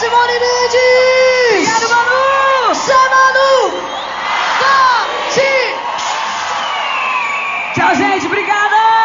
Simone Mendes! Obrigado, Manu! Zé Manu! Tchau, gente, obrigada!